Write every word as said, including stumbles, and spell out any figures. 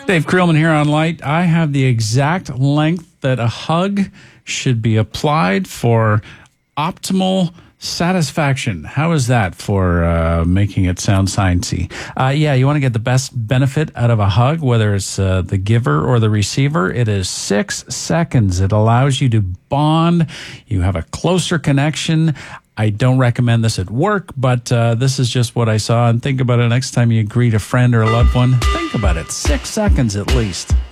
Dave Creelman here on Light. I have the exact length that a hug should be applied for optimal satisfaction. How is that for uh, making it sound sciencey? Uh, yeah, you want to get the best benefit out of a hug, whether it's uh, the giver or the receiver. It is six seconds. It allows you to bond. You have a closer connection. I don't recommend this at work, but uh, this is just what I saw. And think about it next time you greet a friend or a loved one. Think about it. Six seconds at least.